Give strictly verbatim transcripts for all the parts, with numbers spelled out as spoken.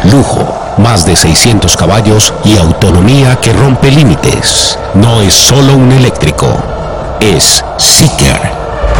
Lujo, más de seiscientos caballos y autonomía que rompe límites. No es solo un eléctrico, es Seeker.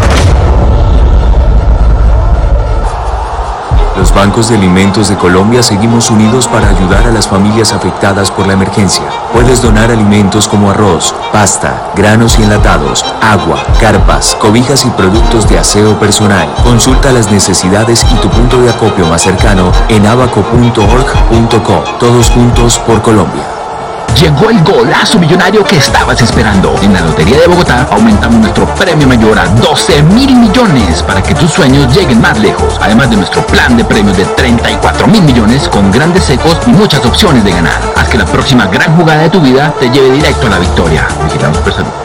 Los bancos de alimentos de Colombia seguimos unidos para ayudar a las familias afectadas por la emergencia. Puedes donar alimentos como arroz, pasta, granos y enlatados, agua, carpas, cobijas y productos de aseo personal. Consulta las necesidades y tu punto de acopio más cercano en abaco punto org punto co. Todos juntos por Colombia. Llegó el golazo millonario que estabas esperando. En la Lotería de Bogotá aumentamos nuestro premio mayor a doce mil millones para que tus sueños lleguen más lejos. Además de nuestro plan de premios de treinta y cuatro mil millones con grandes secos y muchas opciones de ganar. Haz que la próxima gran jugada de tu vida te lleve directo a la victoria. Vigilamos por salud.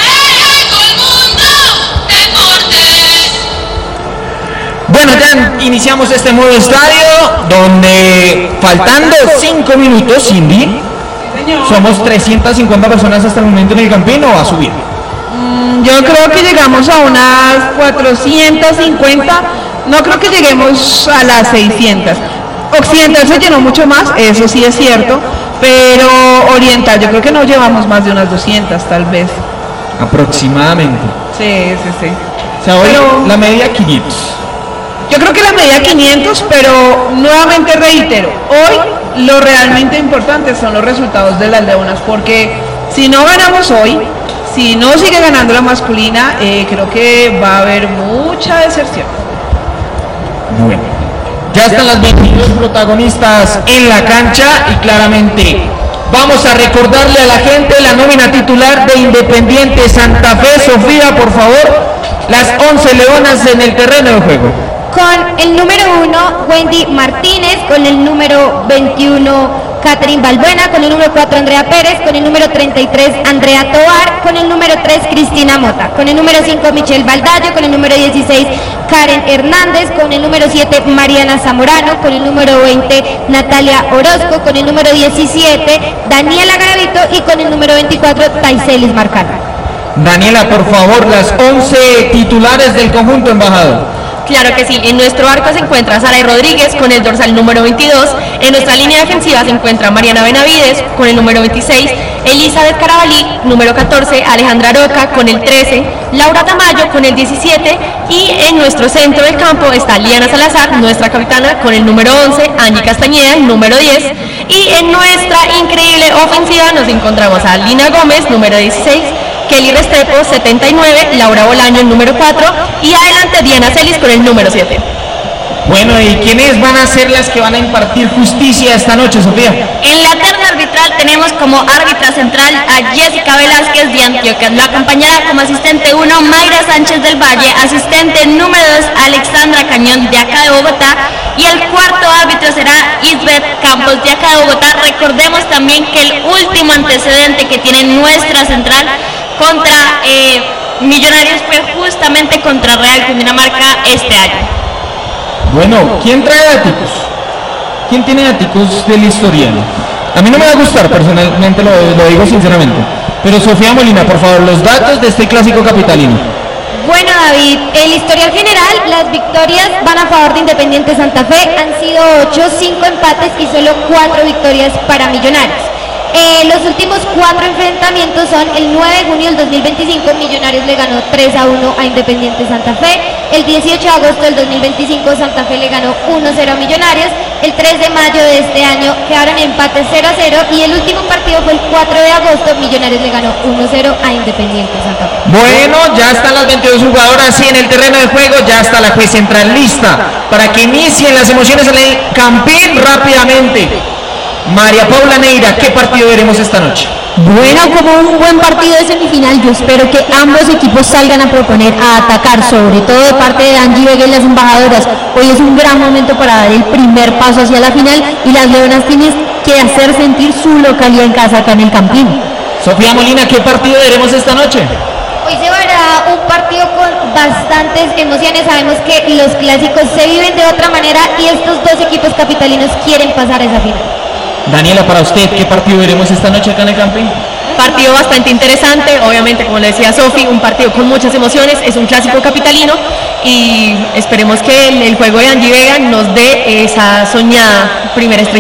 Bueno, ya iniciamos este nuevo estadio donde faltando cinco minutos, Cindy, somos trescientas cincuenta personas hasta el momento en el Campín, ¿o va a subir? Mm, yo creo que llegamos a unas cuatrocientas cincuenta, no creo que lleguemos a las seiscientas. Occidental se llenó mucho más, eso sí es cierto, pero Oriental yo creo que no llevamos más de unas doscientas tal vez. Aproximadamente. Sí, sí, sí. O sea, hoy Pero- la media quinientos. Yo creo que la media quinientos, pero nuevamente reitero, hoy lo realmente importante son los resultados de las leonas, porque si no ganamos hoy, si no sigue ganando la masculina, eh, creo que va a haber mucha deserción. Bueno, ya están las veintidós protagonistas en la cancha y claramente vamos a recordarle a la gente la nómina titular de Independiente Santa Fe. Sofía, por favor, las once leonas en el terreno de juego. Con el número uno, Wendy Martínez, con el número veintiuno, Catherine Balbuena, con el número cuatro, Andrea Pérez, con el número treinta y tres, Andrea Tovar, con el número tres, Cristina Mota, con el número cinco, Michelle Baldallo, con el número dieciséis, Karen Hernández, con el número siete, Mariana Zamorano, con el número veinte, Natalia Orozco, con el número diecisiete, Daniela Garavito y con el número veinticuatro, Taiselis Marcano. Daniela, por favor, las once titulares del conjunto embajador. Claro que sí, en nuestro arco se encuentra Saray Rodríguez con el dorsal número veintidós, en nuestra línea defensiva se encuentra Mariana Benavides con el número veintiséis, Elizabeth Carabalí, número catorce, Alejandra Roca con el trece, Laura Tamayo con el diecisiete y en nuestro centro del campo está Liana Salazar, nuestra capitana, con el número once, Angie Castañeda, número diez, y en nuestra increíble ofensiva nos encontramos a Lina Gómez, número dieciséis, Kelly Restrepo, setenta y nueve, Laura Bolaño, el número cuatro, y adelante Diana Celis con el número siete. Bueno, ¿y quiénes van a ser las que van a impartir justicia esta noche, Sofía? En la terna arbitral tenemos como árbitra central a Jessica Velázquez de Antioquia, la acompañada como asistente uno, Mayra Sánchez del Valle, asistente número dos, Alexandra Cañón de acá de Bogotá, y el cuarto árbitro será Isbeth Campos de acá de Bogotá. Recordemos también que el último antecedente que tiene nuestra central contra eh, Millonarios fue justamente contra Real Cundinamarca este año. Bueno, ¿quién trae daticos? ¿Quién tiene daticos del historial? A mí no me va a gustar, personalmente lo, lo digo sinceramente. Pero Sofía Molina, por favor, los datos de este clásico capitalino. Bueno, David, el historial general, las victorias van a favor de Independiente Santa Fe, han sido ocho, cinco empates y solo cuatro victorias para Millonarios. Eh, los últimos cuatro enfrentamientos son el nueve de junio del dos mil veinticinco, Millonarios le ganó tres a uno a Independiente Santa Fe, el dieciocho de agosto del dos mil veinticinco Santa Fe le ganó uno a cero a Millonarios, el tres de mayo de este año quedaron empates cero a cero y el último partido fue el cuatro de agosto, Millonarios le ganó uno a cero a Independiente Santa Fe. Bueno, ya están las veintidós jugadoras y en el terreno de juego ya está la juez central lista para que inicien las emociones en el Campín rápidamente. María Paula Neira, ¿qué partido veremos esta noche? Bueno, como un buen partido de semifinal, yo espero que ambos equipos salgan a proponer, a atacar, sobre todo de parte de Angie Vega y las embajadoras. Hoy es un gran momento para dar el primer paso hacia la final y las leonas tienen que hacer sentir su localidad en casa acá en el Campín. Sofía Molina, ¿qué partido veremos esta noche? Hoy se verá un partido con bastantes emociones, sabemos que los clásicos se viven de otra manera y estos dos equipos capitalinos quieren pasar a esa final. Daniela, para usted, ¿qué partido veremos esta noche acá en el Campín? Partido bastante interesante, obviamente como le decía Sofi, un partido con muchas emociones, es un clásico capitalino y esperemos que el, el juego de Angie Vega nos dé esa soñada primera estrella.